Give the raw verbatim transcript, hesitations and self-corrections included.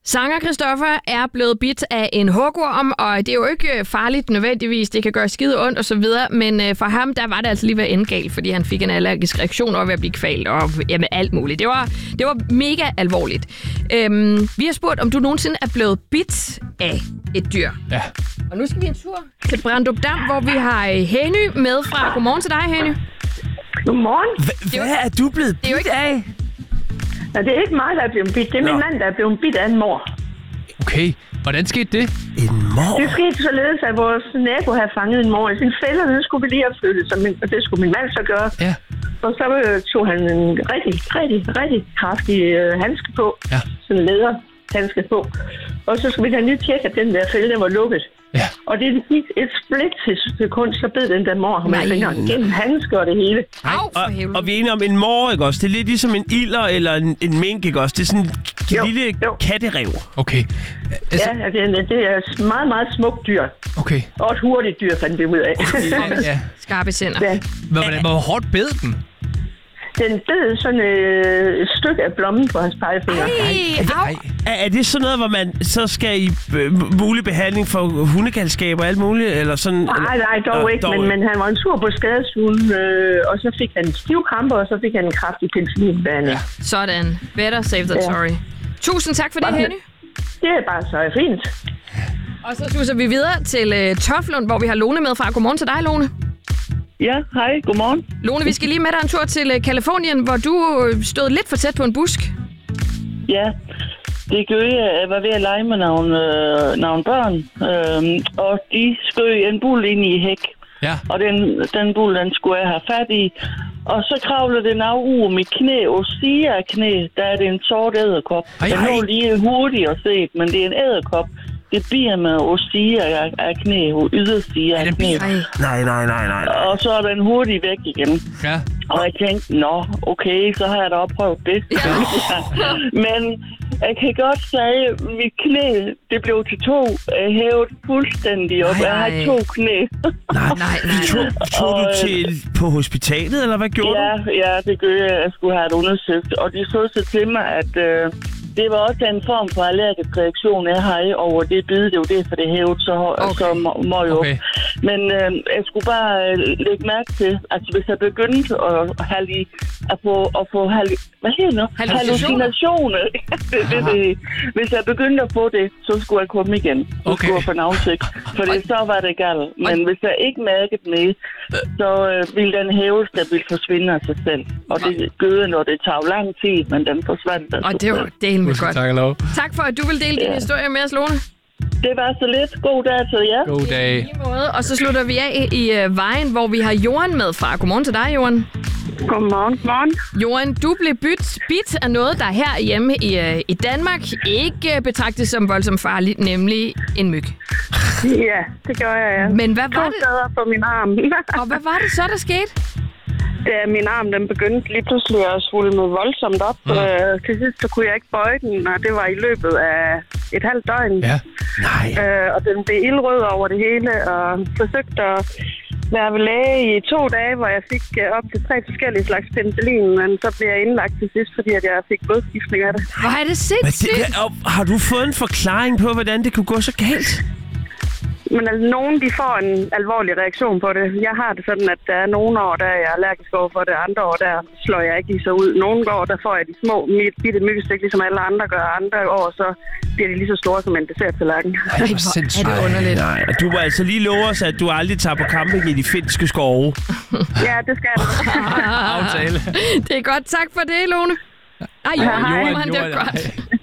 Sanger Christoffer er blevet bidt af en hugorm, og det er jo ikke farligt nødvendigvis. Det kan gøre skide ondt og så videre, men for ham, der var det altså lige ved at ende galt, fordi han fik en allergisk reaktion og ved at blive kvalt og jamen, alt muligt. Det var, det var mega alvorligt. Øhm, vi har spurgt, om du nogensinde er blevet bidt af et dyr. Ja. Og nu skal vi en tur til Brandrup Dam, hvor vi har Henny med fra. Godmorgen til dig, Henny. Godmorgen. H- hvad er du blevet bidt ikke... af? Ja, det er ikke mig, der er blevet bidt. Det er min Nå. mand, der er blevet bidt af en mor. Okay. Hvordan skete det? En mor? Det skete således, at vores nabo havde fanget en mor i sin fælder. Den skulle vi lige have flyttet, og det skulle min mand så gøre. Ja. Og så øh, tog han en rigtig, rigtig, rigtig kraftig øh, handske på. Ja. Sådan en læderhandske på. Og så skulle vi have lige tjekke, at den der fælde var lukket. Ja. Og det gik et split-sekund, så bed den der mor ham af fingeren gennem handsker og det hele. Au, og, og vi er enige om en mor, ikke også? Det er lidt ligesom en ilder eller en, en mink, ikke også? Det er sådan en Jo, lille jo. katterev. Okay. Altså, Ja, det er, det er et meget, meget smukt dyr. okay. Og et hurtigt dyr, fandt vi ud af. Ja. Skarpe sænder. Ja. Hvor, hvor hårdt bed den? Den bed sådan øh, et stykke af blommen på hans pegefinger. Ej, au. Er, er det sådan noget, hvor man så skal i øh, mulig behandling for hundegalskab og alt muligt? Eller sådan, Nej, nej, dog Nå, ikke, dog men, men han var en tur på skadestuen, øh, og så fik han stivkramper, og så fik han en kraftig penicillinbehandling. Ja. Sådan. Better safe than Ja. sorry. Tusind tak for det, Henny. Det er bare så fint. Og så suser vi videre til øh, Toflund, hvor vi har Lone med fra. Godmorgen til dig, Lone. Ja, hej, godmorgen. Lone, vi skal lige med dig en tur til øh, Kalifornien, hvor du øh, stod lidt for tæt på en busk. Ja, det gør jeg. Jeg var ved at lege med nogle, øh, nogle børn, øh, og de skød en bul ind i hæk. Ja. Og den, den bul, den skulle jeg have fat i. Og så kravlede den af ud mit knæ, og siger af knæ, der er det en sort æderkop. Ej, Den ej. lå lige hurtigt at se, men det er en æderkop. Det bliver med at sige af, af knæ, og ydersige af den knæ. Ej. Nej, nej, nej, nej. Og så er den hurtigt væk igen. Ja. Og jeg tænkte, nå, okay, så har jeg da opprøvet det. Ja. Men jeg kan godt sige, at mit knæ, det blev til to øh, hævet fuldstændig op. Ej, Jeg har ej. to knæ. Nej, Nej, nej, Tog, tog du Og, øh, til på hospitalet, eller hvad gjorde Ja, du? ja, det gør jeg. Jeg skulle have det undersøgt. Og de så så til mig, at øh, det var også en form for allergisk reaktion, jeg har i over det bid. Det er jo det, for det hævet, så, Okay. så må, må jo. Okay. Men øh, jeg skulle bare øh, lægge mærke til, altså hvis jeg begyndte at, have lige, at få, at få halli, hvad hedder det? Hallucinationer. Hallucinationer. det, det, det. Hvis jeg begyndte at få det, så skulle jeg komme igen. Så Okay. skulle jeg få en afsigt. For det, så var det galt. Men hvis jeg ikke mærkede med, så øh, ville den hævelse, der ville forsvinde af sig selv. Og det gør, når det tager lang tid, men den forsvandt af Og sig det var selv. delen med godt. Tak og lov. Tak for, at du vil dele din Ja. historie med os, Lone. Det var så lidt. God dag til jer. God dag. I lige måde. Og så slutter vi af i øh, vejen, hvor vi har Johan med fra. Godmorgen til dig, Johan. Godmorgen. Godmorgen. Johan, du blev bidt, bidt af noget, der her hjemme i, øh, i Danmark ikke øh, betragtes som voldsomt farligt, nemlig en myg. Ja, det gør jeg, ja. Men hvad var To det? steder på min arm. Og hvad var det så, der skete? Da min arm den begyndte lige pludselig at svulme voldsomt op. Mm. Øh, til sidst så kunne jeg ikke bøje den, og det var i løbet af et halvt døgn. Ja. Nej. Øh, og den blev ildrød over det hele, og forsøgte at være ved læge i to dage, hvor jeg fik øh, op til tre forskellige slags penicillin, men så blev jeg indlagt til sidst, fordi at jeg fik blodskiftning af det. Hvor er det Men sindssygt? det, og, har du fået en forklaring på, hvordan det kunne gå så galt? Men altså, nogen de får en alvorlig reaktion på det. Jeg har det sådan, at der er nogle år, der er jeg allergisk over for det, andre år, der slår jeg ikke lige så ud. Nogle år, der får jeg de små, bitte myggestik, ligesom alle andre gør. Andre år, så bliver de lige så store som en desserttallerken. Ej, hvor Er sindssygt. det underligt? Nej, og du må altså lige love os, at du aldrig tager på camping i de finske skove. Ja, det skal jeg. Aftale. Det er godt. Tak for det, Lone. Ej, Johan, Johan, Johan, det er Johan, godt. ej.